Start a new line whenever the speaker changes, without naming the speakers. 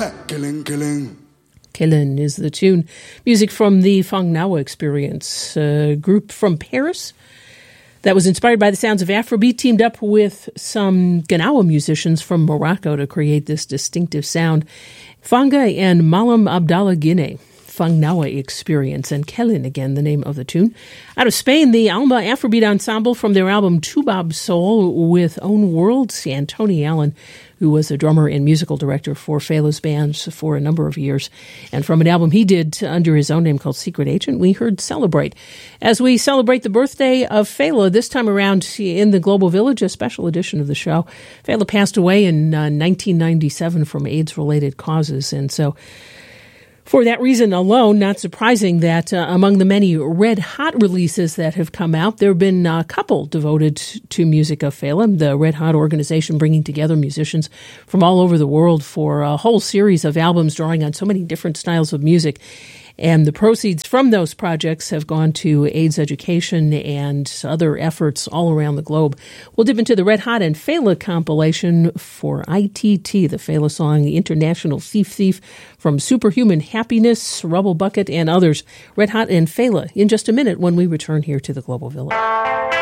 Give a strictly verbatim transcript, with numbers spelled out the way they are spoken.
killing, killing.
Killing is the tune. Music from the Phang Ngawa Experience, a group from Paris that was inspired by the sounds of Afrobeat, teamed up with some Gnawa musicians from Morocco to create this distinctive sound. Fanga and Malam Abdallah Guinea, Phang Ngawa Experience, and Kellen, again, the name of the tune. Out of Spain, the Alma Afrobeat Ensemble from their album Toubab Soul with Own Worlds, and Tony Allen, who was a drummer and musical director for Fela's bands for a number of years. And from an album he did under his own name called Secret Agent, we heard Celebrate. As we celebrate the birthday of Fela, this time around in the Global Village, a special edition of the show. Fela passed away in uh, nineteen ninety-seven from AIDS-related causes, and so for that reason alone, not surprising that uh, among the many Red Hot releases that have come out, there have been a couple devoted to music of Fela, the Red Hot organization bringing together musicians from all over the world for a whole series of albums drawing on so many different styles of music. And the proceeds from those projects have gone to AIDS education and other efforts all around the globe. We'll dip into the Red Hot and Fela compilation for I T T, the Fela song, the International Thief Thief, from Superhuman Happiness, Rubble Bucket, and others. Red Hot and Fela in just a minute when we return here to the Global Village.